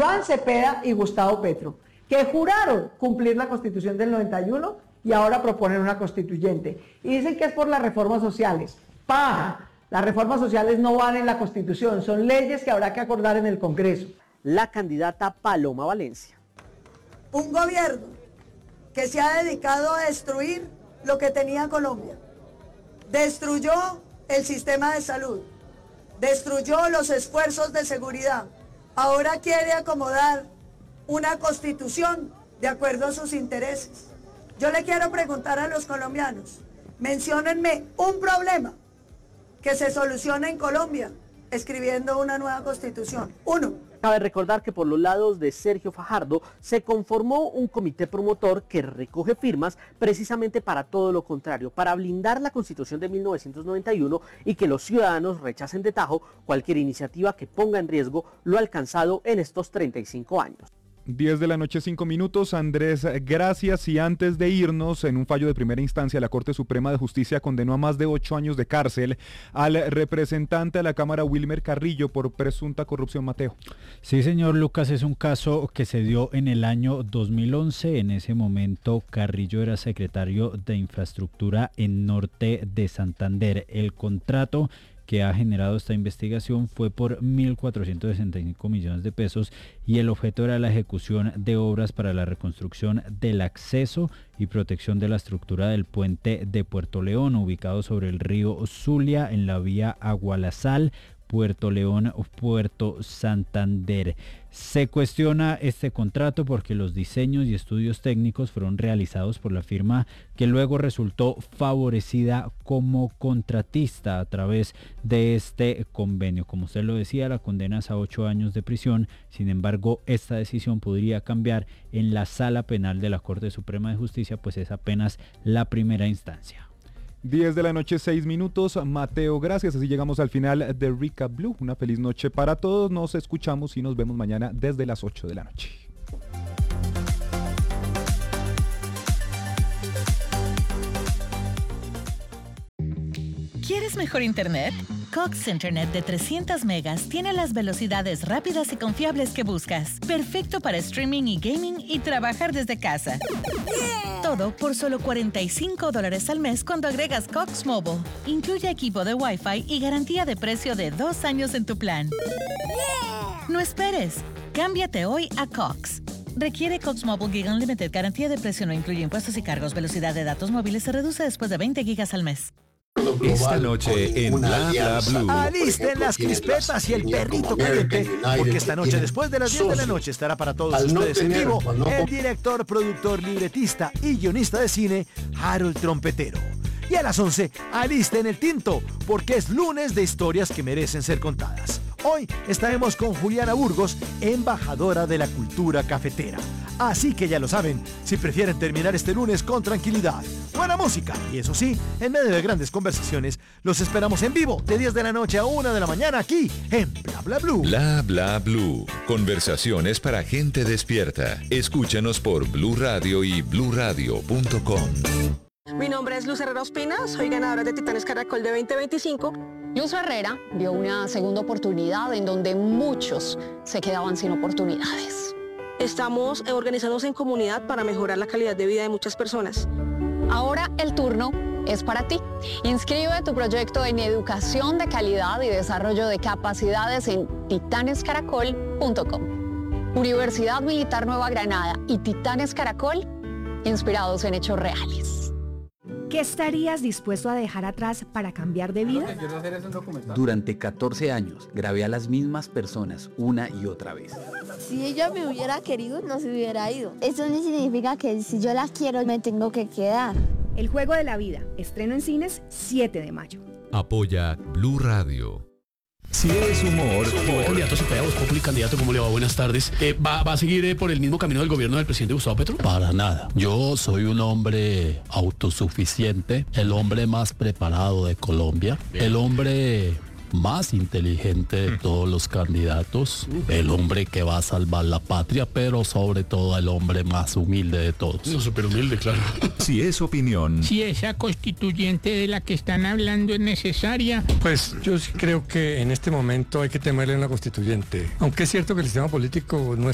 Iván Cepeda y Gustavo Petro, que juraron cumplir la Constitución del 91 y ahora proponen una constituyente. Y dicen que es por las reformas sociales. ¡Paja! Las reformas sociales no van en la Constitución, son leyes que habrá que acordar en el Congreso. La candidata Paloma Valencia. Un gobierno que se ha dedicado a destruir lo que tenía Colombia. Destruyó el sistema de salud, destruyó los esfuerzos de seguridad. Ahora quiere acomodar una constitución de acuerdo a sus intereses. Yo le quiero preguntar a los colombianos, menciónenme un problema que se solucione en Colombia escribiendo una nueva constitución. Uno. Cabe recordar que por los lados de Sergio Fajardo se conformó un comité promotor que recoge firmas precisamente para todo lo contrario, para blindar la Constitución de 1991 y que los ciudadanos rechacen de tajo cualquier iniciativa que ponga en riesgo lo alcanzado en estos 35 años. 10 de la noche, 5 minutos. Andrés, gracias. Y antes de irnos, en un fallo de primera instancia, la Corte Suprema de Justicia condenó a más de 8 años de cárcel al representante de la Cámara, Wilmer Carrillo, por presunta corrupción. Mateo. Sí, señor Lucas, es un caso que se dio en el año 2011. En ese momento, Carrillo era secretario de Infraestructura en Norte de Santander. El contrato que ha generado esta investigación fue por 1.465 millones de pesos y el objeto era la ejecución de obras para la reconstrucción del acceso y protección de la estructura del puente de Puerto León, ubicado sobre el río Zulia en la vía Agualazal, Puerto León, Puerto Santander. Se cuestiona este contrato porque los diseños y estudios técnicos fueron realizados por la firma que luego resultó favorecida como contratista a través de este convenio. Como usted lo decía, la condena es a 8 años de prisión. Sin embargo, esta decisión podría cambiar en la Sala Penal de la Corte Suprema de Justicia, pues es apenas la primera instancia. 10 de la noche, 6 minutos. Mateo, gracias. Así llegamos al final de Recap Blue. Una feliz noche para todos. Nos escuchamos y nos vemos mañana desde las 8 de la noche. ¿Quieres mejor internet? Cox Internet de 300 megas tiene las velocidades rápidas y confiables que buscas. Perfecto para streaming y gaming y trabajar desde casa. Todo por solo $45 al mes cuando agregas Cox Mobile. Incluye equipo de Wi-Fi y garantía de precio de 2 años en tu plan. No esperes. Cámbiate hoy a Cox. Requiere Cox Mobile Gig Unlimited. Garantía de precio no incluye impuestos y cargos. Velocidad de datos móviles se reduce después de 20 gigas al mes. Esta noche en Bla Bla Blue. Alisten las crispetas y el perrito caliente, porque esta noche después de las 10 de la noche estará para todos ustedes en vivo el director, productor, libretista y guionista de cine Harold Trompetero. Y a las 11, alisten el tinto, porque es lunes de historias que merecen ser contadas. Hoy estaremos con Juliana Burgos, embajadora de la cultura cafetera. Así que ya lo saben, si prefieren terminar este lunes con tranquilidad, buena música y eso sí, en medio de grandes conversaciones, los esperamos en vivo de 10 de la noche a 1 de la mañana aquí en Bla Bla Blue. Bla Bla Blue. Conversaciones para gente despierta. Escúchanos por Blue Radio y bluradio.com. Mi nombre es Luz Herrera Ospina, soy ganadora de Titanes Caracol de 2025. Luz Herrera vio una segunda oportunidad en donde muchos se quedaban sin oportunidades. Estamos organizándonos en comunidad para mejorar la calidad de vida de muchas personas. Ahora el turno es para ti. Inscribe tu proyecto en educación de calidad y desarrollo de capacidades en titanescaracol.com. Universidad Militar Nueva Granada y Titanes Caracol, inspirados en hechos reales. ¿Qué estarías dispuesto a dejar atrás para cambiar de vida? Durante 14 años grabé a las mismas personas una y otra vez. Si ella me hubiera querido, no se hubiera ido. Eso no significa que si yo la quiero, me tengo que quedar. El juego de la vida, estreno en cines 7 de mayo. Apoya Blue Radio. Si es humor. Candidato Cepeda, Voz Populi, candidato, ¿cómo le va? Buenas tardes. ¿Va a seguir por el mismo camino del gobierno del presidente Gustavo Petro? Para nada. Yo soy un hombre autosuficiente, el hombre más preparado de Colombia, el hombre más inteligente de todos los candidatos, el hombre que va a salvar la patria, pero sobre todo el hombre más humilde de todos. No, súper humilde, claro. Si es opinión. Si esa constituyente de la que están hablando es necesaria. Pues yo sí creo que en este momento hay que temerle a una constituyente. Aunque es cierto que el sistema político no es